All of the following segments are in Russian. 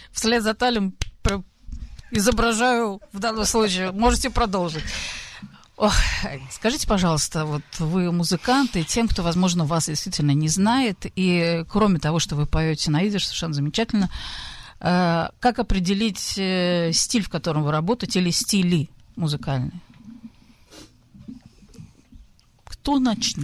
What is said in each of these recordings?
вслед за Талем изображаю в данном случае. Можете продолжить. Ох, скажите, пожалуйста, вот вы музыканты, тем, кто, возможно, вас действительно не знает, и кроме того, что вы поете на идиш, совершенно замечательно, как определить стиль, в котором вы работаете, или стили музыкальные? Кто начнет?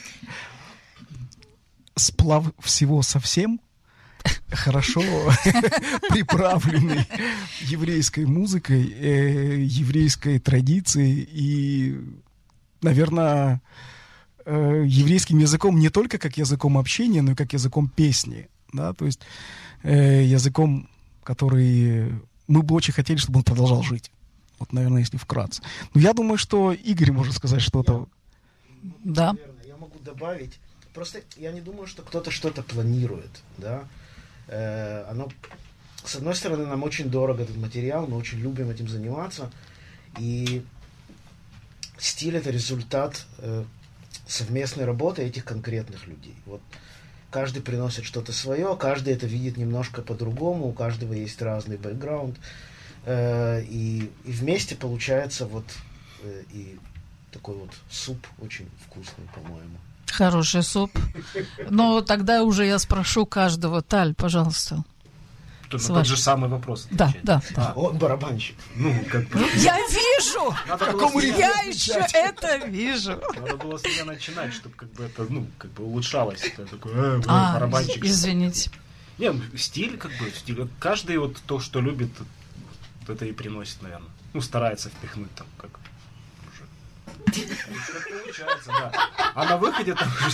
Сплав всего совсем, хорошо приправленный еврейской музыкой, еврейской традицией и, наверное, еврейским языком не только как языком общения, но и как языком песни, да, то есть языком, который мы бы очень хотели, чтобы он продолжал жить. Вот, наверное, если вкратце. Но я думаю, что Игорь может сказать что-то. Да. Наверное, я могу добавить. Просто я не думаю, что кто-то что-то планирует, да. Оно, с одной стороны, нам очень дорого этот материал, мы очень любим этим заниматься, и стиль — это результат совместной работы этих конкретных людей. Вот каждый приносит что-то свое, каждый это видит немножко по-другому, у каждого есть разный бэкграунд, и вместе получается вот и такой вот суп очень вкусный, по-моему. Хороший суп. Но тогда уже я спрошу каждого. Таль, пожалуйста. Тот же самый вопрос. Да. Он барабанщик. Ну, как бы... Я вижу! Я еще это вижу. Надо было с меня начинать, чтобы как бы это, ну, как бы улучшалось. Это такой, барабанщик. Извините. Не, стиль, как бы, стиль. Каждый вот то, что любит, это и приносит, наверное. Ну, старается впихнуть там, как уже. Как получается, да. А на выходе там уже...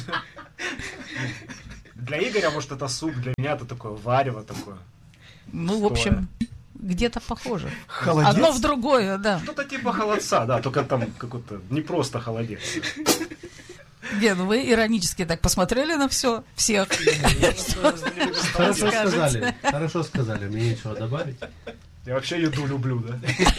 Для Игоря, может, это суп, для меня это такое варево такое. Ну, в общем, где-то похоже. Холодец? Одно в другое, да. Что-то типа холодца, да, только там какой-то не просто холодец. Ген, вы иронически так посмотрели на все, всех. Хорошо сказали, мне нечего добавить. Я вообще еду люблю, да?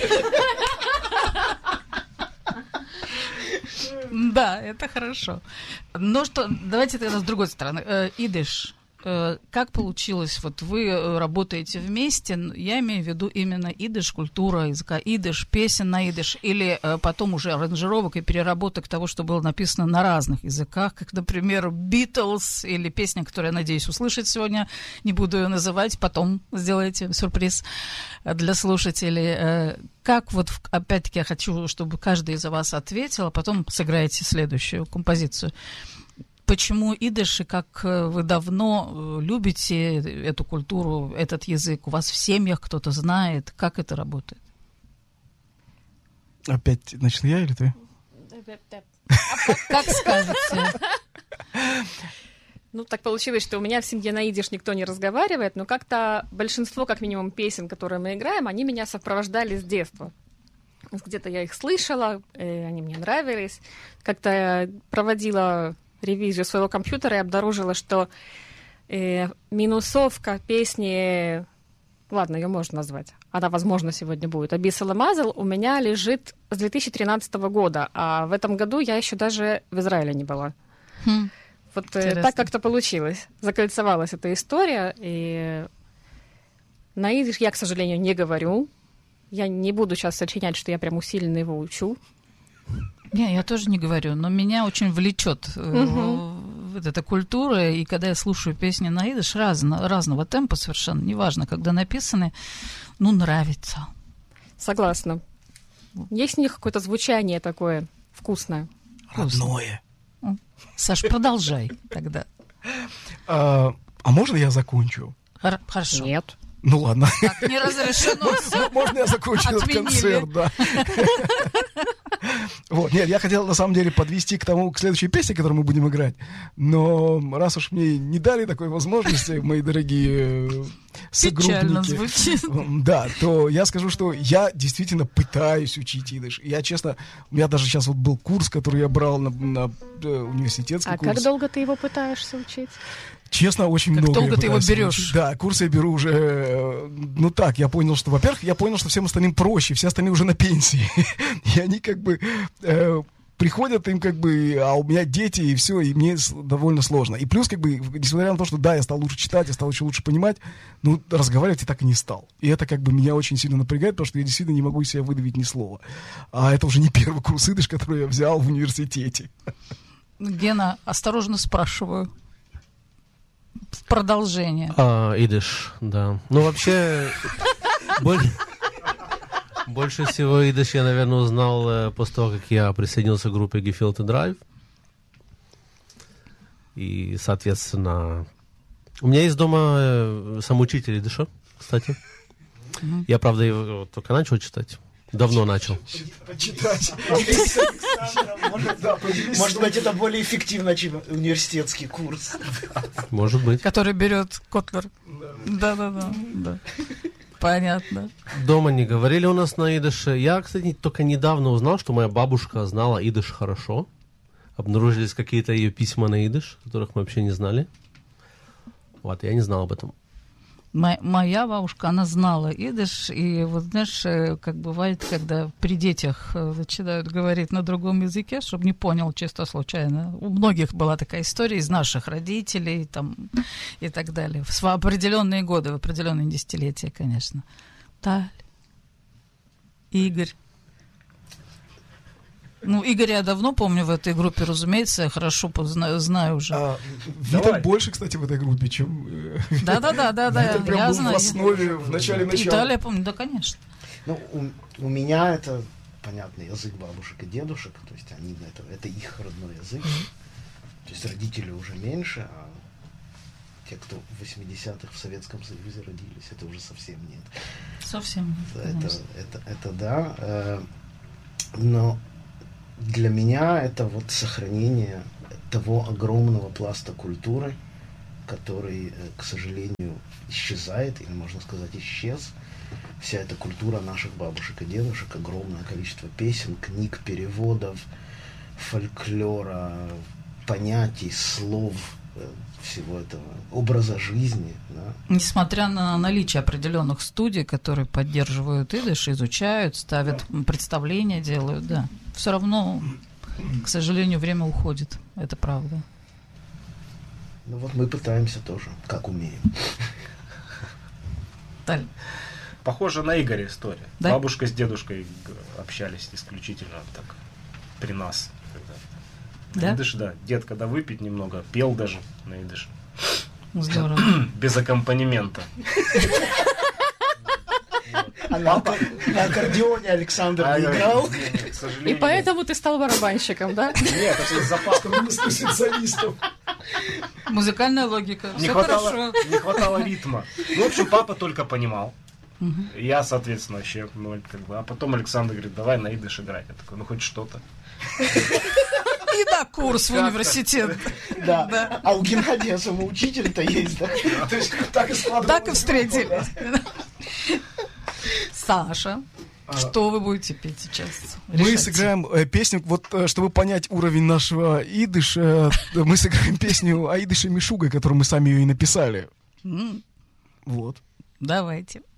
Да, это хорошо. Но что, давайте тогда с другой стороны. Идиш. Как получилось, вот вы работаете вместе, я имею в виду именно идиш, культура языка идиш, песен на идиш, или потом уже аранжировок и переработок того, что было написано на разных языках, как, например, Beatles, или песня, которую я надеюсь услышать сегодня, не буду ее называть, потом сделайте сюрприз для слушателей. Как вот, опять-таки, я хочу, чтобы каждый из вас ответил, а потом сыграете следующую композицию. Почему идиш, и как вы давно любите эту культуру, этот язык? У вас в семьях кто-то знает? Как это работает? Опять начну я или ты? Как скажете? Ну, так получилось, что у меня в семье на идиш никто не разговаривает, но как-то большинство, как минимум, песен, которые мы играем, они меня сопровождали с детства. Где-то я их слышала, они мне нравились. Как-то я проводила ревизию своего компьютера и обнаружила, что минусовка песни, ладно, ее можно назвать, она, возможно, сегодня будет, «Абисал и Мазал» у меня лежит с 2013 года, а в этом году я еще даже в Израиле не была. Вот так как-то получилось. Закольцевалась эта история, и на идиш я, к сожалению, не говорю. Я не буду сейчас сочинять, что я прям усиленно его учу. Не, я тоже не говорю, но меня очень влечет вот эта культура, и когда я слушаю песни на идиш разного темпа совершенно, неважно, когда написаны, ну, нравится. Согласна. Есть у них какое-то звучание такое вкусное. Родное. Саш, продолжай тогда. А можно я закончу? Хорошо. Нет. Ну ладно. Так, не разрешено. Можно я закончу этот концерт, да. Вот, нет, я хотел на самом деле подвести к следующей песне, которую мы будем играть. Но раз уж мне не дали такой возможности, мои дорогие согруппники. Печально звучит. Да, то я скажу, что я действительно пытаюсь учить идиш. Я, честно, у меня даже сейчас вот был курс, который я брал на университетский курс. А как долго ты его пытаешься учить? Честно, очень как много. Как долго ты его берешь? Учить. Да, курсы я беру уже, ну так, я понял, что, во-первых, всем остальным проще, все остальные уже на пенсии. И они как бы приходят им как бы, а у меня дети, и все, и мне довольно сложно. И плюс, как бы, несмотря на то, что да, я стал лучше читать, я стал еще лучше понимать, ну, разговаривать я так и не стал. И это как бы меня очень сильно напрягает, потому что я действительно не могу из себя выдавить ни слова. А это уже не первый курс идыш, который я взял в университете. Гена, осторожно спрашиваю. В продолжение. Идыш, да. Ну, вообще, больше всего идыш я, наверное, узнал после того, как я присоединился к группе Gefühlte Drive. И, соответственно, у меня есть дома самоучитель идыша, кстати. Я, правда, его только начал читать. Давно начал. Почитать. Может быть, это более эффективно, чем университетский курс. Может быть. Который берет Котлер. Да. Понятно. Дома не говорили у нас на идыше. Я, кстати, только недавно узнал, что моя бабушка знала идыш хорошо. Обнаружились какие-то ее письма на идыш, которых мы вообще не знали. Вот, я не знал об этом. Моя бабушка, она знала идыш, и вот знаешь, как бывает, когда при детях начинают говорить на другом языке, чтобы не понял чисто случайно. У многих была такая история из наших родителей там, и так далее. В определенные годы, в определенные десятилетия, конечно. Таль, Игорь. Ну, Игоря я давно помню в этой группе, разумеется, я хорошо знаю уже. Виталь больше, кстати, в этой группе, чем... Да, Виталь прям я был знаю. в основе, в начале начала. Италия, помню, да, конечно. Ну, у меня это, понятно, язык бабушек и дедушек, то есть они, это их родной язык. То есть родители уже меньше, а те, кто в 80-х в Советском Союзе родились, это уже совсем нет. Совсем нет. Это да. Но для меня это вот сохранение того огромного пласта культуры, который, к сожалению, исчезает, или, можно сказать, исчез. Вся эта культура наших бабушек и дедушек, огромное количество песен, книг, переводов, фольклора, понятий, слов, всего этого, образа жизни. Да. Несмотря на наличие определенных студий, которые поддерживают идыш, изучают, ставят представления, делают, да. Все равно, к сожалению, время уходит. Это правда. Ну вот мы пытаемся тоже, как умеем. Таль. Похоже на Игоря история. Да? Бабушка с дедушкой общались исключительно так при нас. Да? На идыш, да. Дед, когда выпить немного, пел даже на идыш. Здорово. Без аккомпанемента. А на аккордеоне Александр не играл. К сожалению. И поэтому ты стал барабанщиком, да? Нет, это из запаса. специалистов. Музыкальная логика. Не Все хорошо. хватало ритма. Ну, в общем, папа только понимал. Я, соответственно, вообще, ну, как бы. А потом Александр говорит, давай на идыш играть. Я такой, ну, хоть что-то. И на курс в университет. Да. А у Геннадия самоучитель-то есть, да? То есть так и складывалось. Так и встретились. Саша, что вы будете петь сейчас? Мы Решайте. сыграем песню, вот чтобы понять уровень нашего идыша, мы сыграем песню о идыше Мишуга, которую мы сами ее и написали. Вот. Давайте.